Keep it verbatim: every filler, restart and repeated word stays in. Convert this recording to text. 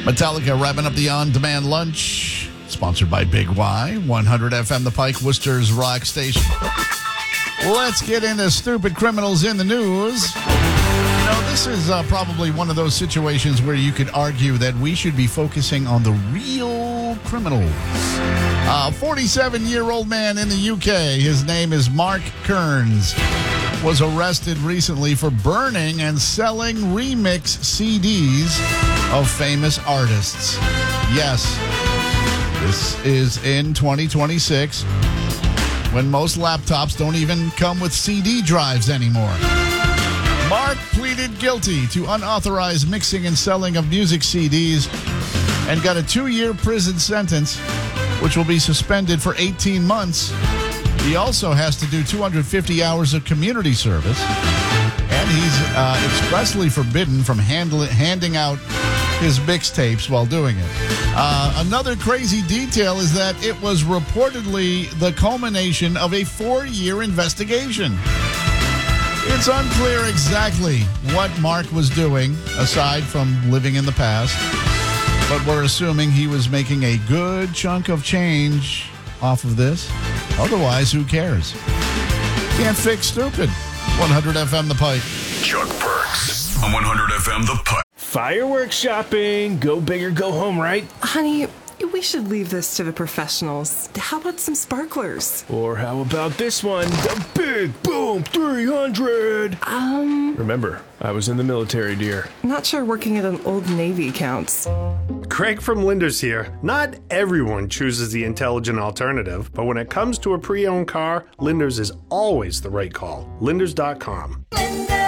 Metallica wrapping up the On-Demand Lunch, sponsored by Big Y, one hundred F M The Pike, Worcester's rock station. Let's get into stupid criminals in the news. You know, this is uh, probably one of those situations where you could argue that we should be focusing on the real criminals. A forty-seven-year-old man in the U K, his name is Mark Kearns, was arrested recently for burning and selling remix C Ds of famous artists. Yes, this is in twenty twenty-six, when most laptops don't even come with C D drives anymore. Mark pleaded guilty to unauthorized mixing and selling of music C Ds and got a two-year prison sentence, which will be suspended for eighteen months. He also has to do two hundred fifty hours of community service, and he's uh, expressly forbidden from handle- handing out his mixtapes while doing it. Uh, another crazy detail is that it was reportedly the culmination of a four-year investigation. It's unclear exactly what Mark was doing, aside from living in the past, but we're assuming he was making a good chunk of change off of this. Otherwise, who cares? Can't fix stupid. one hundred F M The Pike. Chuck Perks on one hundred F M The Pike. Fireworks shopping. Go big or go home, right? Honey, we should leave this to the professionals. How about some sparklers? Or how about this one? The Big Boom three hundred. Um... Remember, I was in the military, dear. Not sure working at an Old Navy counts. Craig from Linders here. Not everyone chooses the intelligent alternative, but when it comes to a pre-owned car, Linders is always the right call. Linders dot com.